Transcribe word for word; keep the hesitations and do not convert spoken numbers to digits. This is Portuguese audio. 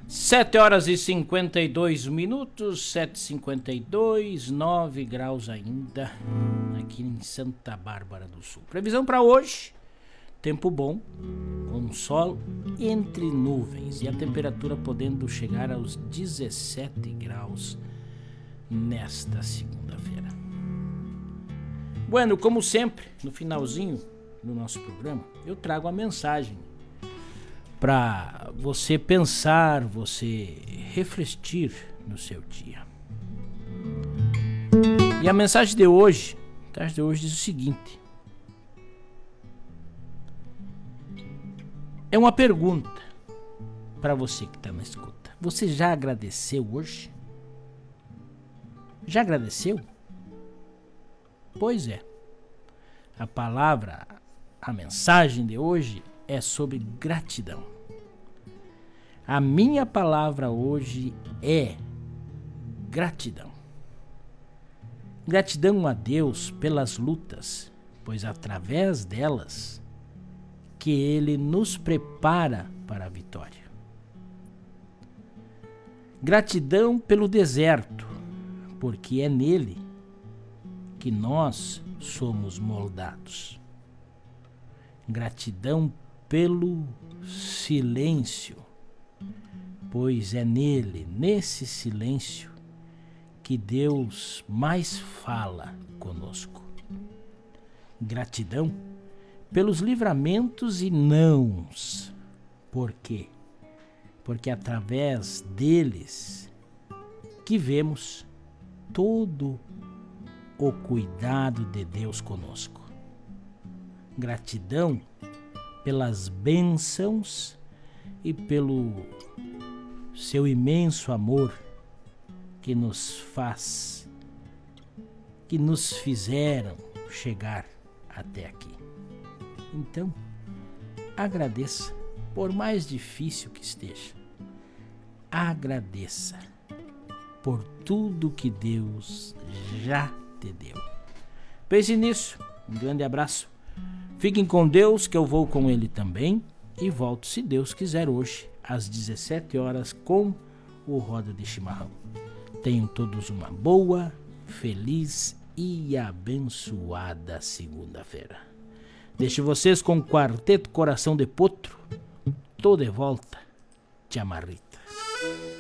Sete horas e cinquenta e dois minutos, sete e cinquenta e dois, nove graus ainda aqui em Santa Bárbara do Sul. Previsão para hoje, tempo bom, com sol entre nuvens e a temperatura podendo chegar aos dezessete graus nesta segunda-feira. Bueno, como sempre, no finalzinho do nosso programa, eu trago a mensagem para você pensar, você refletir no seu dia. E a mensagem de hoje, a mensagem de hoje diz o seguinte: é uma pergunta para você que está na escuta. Você já agradeceu hoje? Já agradeceu? Pois é. A palavra, a mensagem de hoje é sobre gratidão. A minha palavra hoje é gratidão. Gratidão a Deus pelas lutas, pois através delas que Ele nos prepara para a vitória. Gratidão pelo deserto, porque é nele que nós somos moldados. Gratidão pelo silêncio, pois é nele, nesse silêncio, que Deus mais fala conosco. Gratidão pelos livramentos e nãos. Por quê? Porque através deles que vemos todo o cuidado de Deus conosco. Gratidão pelas bênçãos e pelo seu imenso amor que nos faz, que nos fizeram chegar até aqui. Então, agradeça, por mais difícil que esteja. Agradeça por tudo que Deus já te deu. Pense nisso. Um grande abraço. Fiquem com Deus, que eu vou com Ele também. E volto, se Deus quiser, hoje, às dezessete horas, com o Roda de Chimarrão. Tenham todos uma boa, feliz e abençoada segunda-feira. Deixo vocês com o Quarteto Coração de Potro. Tô de volta. Te amarrito.